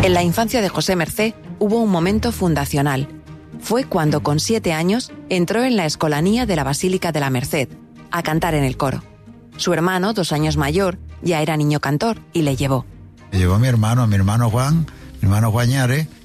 En la infancia de José Mercé hubo un momento fundacional. Fue cuando, con 7 años, entró en la escolanía de la Basílica de la Merced, a cantar en el coro. Su hermano, 2 años mayor, ya era niño cantor y le llevó. Me llevó mi hermano Juan Ñare,